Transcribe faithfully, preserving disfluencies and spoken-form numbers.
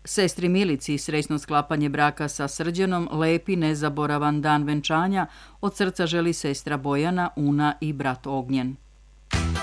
Sestri Milici srećno sklapanje braka sa Srđanom, lepi nezaboravan dan venčanja, od srca želi sestra Bojana, Una i brat Ognjen.